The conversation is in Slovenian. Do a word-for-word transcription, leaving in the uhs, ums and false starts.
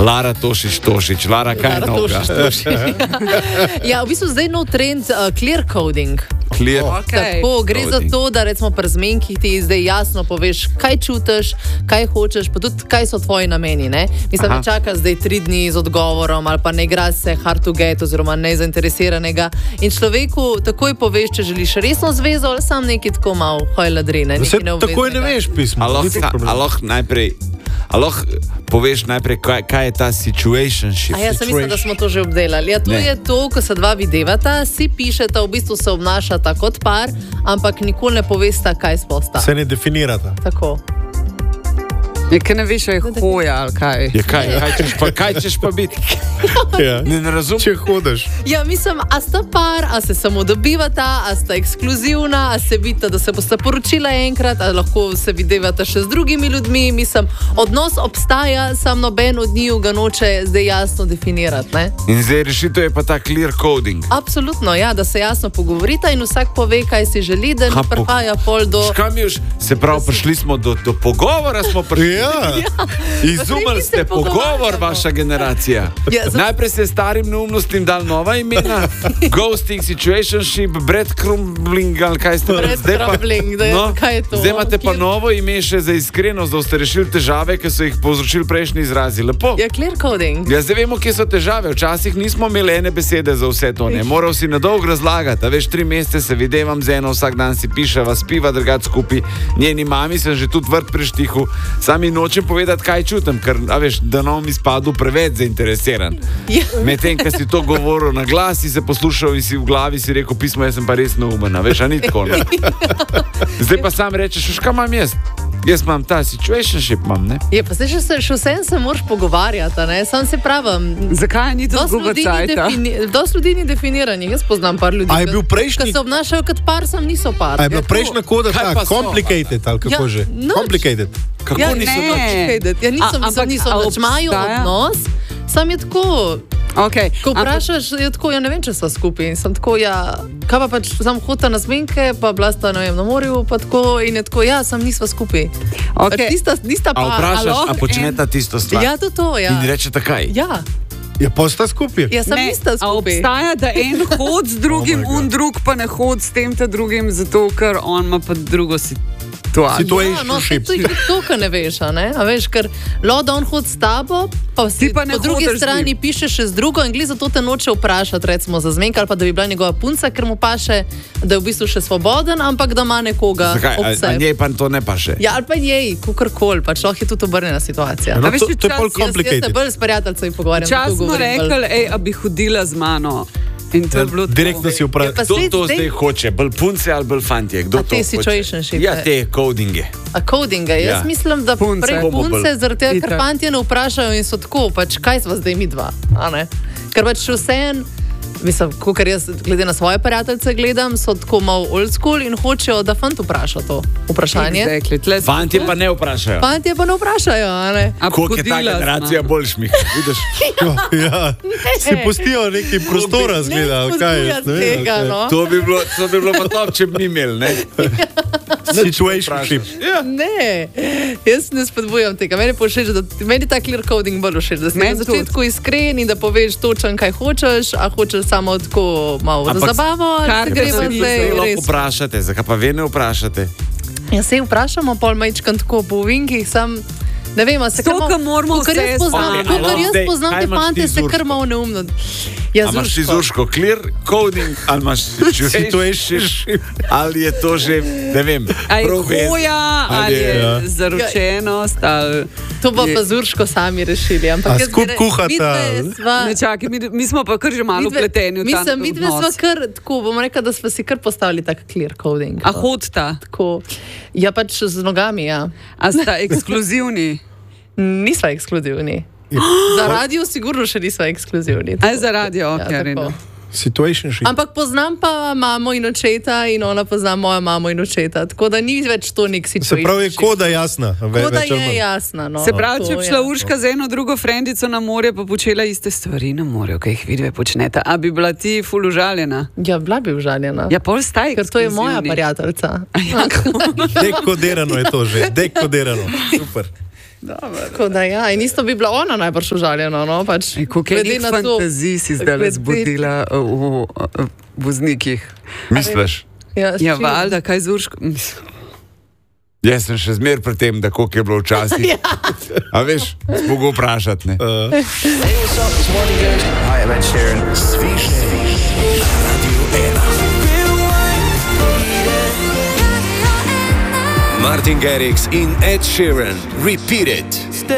Lara Tošič, Tošič, Lara kaj je novega? Ja, v bistvu zdaj nov trend uh, clear coding. Clear. Okay. Tako, gre coding. Za to, da recimo pri zmenkih ti zdaj jasno poveš, kaj čutiš, kaj hočeš, pa tudi kaj so tvoji nameni. Ne? Mislim, da čaka zdaj tri dni z odgovorom ali pa ne igra se hard to get oziroma nezainteresiranega in človeku takoj poveš, če želiš resno zvezo ali sam nekaj tako malo hojladrine. Takoj ne veš pismo. Aloh najprej Ali lahko poveš najprej, kaj, kaj je ta situationship? A ja, sem mislila, da smo to že obdelali. Ja, to ne. Je to, ko se dva videvata, si pišeta, v bistvu se obnašata kot par, ampak nikoli ne povesta, kaj sposta. Se ne definirata. Tako. Je, kaj ne veš, je hoja ali kaj. Je kaj, kaj češ pa, kaj češ pa biti? Ja. Ne, ne razumem. Če hodeš. Ja, mislim, a sta par, a se samo dobivata, a sta ekskluzivna, a se vidita, da se bosta poročila enkrat, a lahko se videvata še z drugimi ljudmi. Mislim, odnos obstaja, sam noben od njiju ga noče zdaj jasno definirati. Ne? In zdaj rešitev je pa ta clear coding. Absolutno, ja, da se jasno pogovorita in vsak pove, kaj si želi, da ne prihaja pol do... Škam još, se pravi, prišli smo do, do pogovora, smo prišli. Ja. Ja. Izumili ste pogovor, vaša generacija. Ja, za... Najprej ste starim neumnostim dali nova imena, ghosting, situationship, breadcrumbling, ali kaj ste rekli? Breadcrumbling, da je, no, kaj je to? Zdaj imate pa novo ime še za iskrenost, da ste rešili težave, ki so jih povzročili prejšnji izrazi. Lepo. Ja, clear coding. Ja, zdaj vemo, kje so težave. Včasih nismo imeli ene besede za vse to, ne. Moral si na dolgo razlagati, a veš, tri mesece se videvam z eno, vsak dan si piševa, spiva drugače skupaj. Njeni mami sem že tudi vrt preštihu, sami nočem povedati, kaj čutim, ker, a veš, da nam izpadu preveč zainteresiran. Ja. Medtem, ko si to govoril na glas, si se poslušal in si v glavi si rekel pismo, jaz sem pa res neumen, a veš, a ni tako. Ne? Zdaj pa sam rečeš, ška imam jaz? Jaz imam ta situationship, imam, ne? Je, pa se še, še vsem se moraš pogovarjati, ne? Sam se pravim. Zakaj ni to zguba cajta? Dosti ljudi ni definiranih, jaz poznam par ljudi. A je bil prejšnji... Ki se obnašajo kot par, sam niso par. A je bila prejšnja koda ta complicated, ali kako ja, že? Noč. Complicated. Kako ja, niso ne. Complicated? Ja, niso, A, ampak, niso, niso, imajo odnos, sam je tako... Okay. Ko vprašaš, je tako, ja ne vem, če so skupaj in sem tako, ja, kaj pa pač sam hota na zmenke, pa bila sta, ne vem, na morju, pa tako in je tako, ja, sam nisva skupaj. Okay. Nista, nista pa. A vprašaš, a počneta tisto stvar? Ja, to to, ja. In rečeta kaj? Ja. Je posta skupaj? Ja, sam ne, nista skupaj. A obstaja, da en hod z drugim, oh un drug pa ne hod s tem ta drugim, zato ker on ima pa drugo situacijo. Ja, no, to je to, kar ne veš, a ne? A veš, ker loda on hod s tabo, pa si pa po drugi strani piše še z drugo in glede zato te noče vprašati, recimo za zmenka ali pa da bi bila njegova punca, ker mu paše, da je v bistvu še svoboden, ampak da ima nekoga ob sebi. A njej pa to ne paše? Ja, ali pa njej, kakorkoli, pač lahko je tudi obrnjena situacija. No, to, to je bolj complicated. Jaz se bolj s prijateljcem pogovarjam. Čas smo rekli, ej, a bi hodila z mano. In to je bilo direktno si vprašal. Kdo to zdaj hoče? Bolj punce ali bolj fantje? Kdo a te situationship? Ja, te codinge. A codinge? Jaz ja. mislim, da punce. Prej punce, zaradi tega, ker fantje ne vprašajo in so tako, pač kaj sva zdaj mi dva, a ne? Ker pač vseen, mislim, kar jaz glede na svoje prijateljce gledam, so tako malo old school in hočejo, da fant vpraša to vprašanje. Exactly. Fantje pa ne vprašajo. Fantje pa ne vprašajo, a ne? Koliko je ta generacija bolj šmih, vidiš? Ja, si pustijo neki prostora zgleda, ali kaj je? Ne, tega, no. To bi bilo, to bi bilo pa top, če bi mi imeli, ne? Situationship. Ja. Ne, jaz ne spodbujam tega. Meni pa všeč, da meni ta clear coding bolj všeč, da si na začetku iskren in da poveš točen, kaj hočeš, a hočeš samo tako malo za zabavo, kar se gremo zdaj res. Lahko vprašate, zakaj pa vi ne vprašate? Ja, se vprašamo, pol majčkan tako po vinkih, sam ne vem, se kar moramo vse spoznati. Okay, Kar jaz poznam te fante, se kar malo neumno. Ja, a imaš ti zurško clear coding, ali imaš situationship, ali je to že, ne vem, a je hoja, ali je ja. zaročenost, ali... To bo pa zurško sami rešili. A skup kuhata? Ne čakaj, mi, mi smo pa kar že malo vpleteni v ta odnos. Mislim, mi dve sva kar, tako bomo rekla, da smo si kar postavili tak clear coding. A hodta? Tako, ja pač z nogami, ja. A sta ekskluzivni? Nisva ekskluzivni. Za radio sigurno še nisva ekskluzivni. A je za radio, ok, ja, redo. Situationship. Ampak poznam pa mamo in očeta in ona pozna mojo mamo in očeta, tako da ni več to nek situationship. Se pravi, je koda jasna. Koda je jasna, no. Se pravi, če bi šla ja. Urška z eno drugo frendico na morje, pa počela iste stvari na morju, kaj jih vidve počnete, a bi bila ti ful užaljena? Ja, bila bi užaljena. Ja, pol staj ker to je moja prijateljica. Ja, dekodirano je to že, dekodirano. Super. Tako da ja, in isto bi bila ona najbrž užaljena. No? Pač, Ej, koliko je fantazij si zdaj glede... zbudila v, v, v voznikih. Misliš? Ja, Ja, valjda, kaj z Urško? Jaz sem še zmer pri tem, da koliko je bilo včasih. A veš, mogo vprašati, ne? Uh. Hey, what's up? It's Martin Garrix. Hi, I'm Ed Sheeran. Svižne. Radio ena. Martin Garrix in Ed Sheeran. Repeat it.